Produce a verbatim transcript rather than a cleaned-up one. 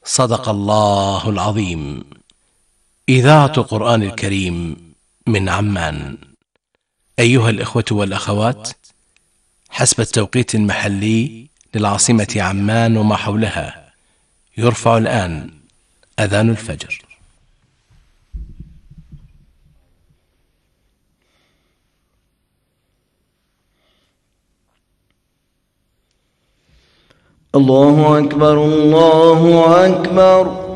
صدق الله العظيم. إذاعة قرآن الكريم من عمان. أيها الإخوة والأخوات، حسب التوقيت المحلي للعاصمة عمان وما حولها، يرفع الآن أذان الفجر. الله أكبر، الله أكبر.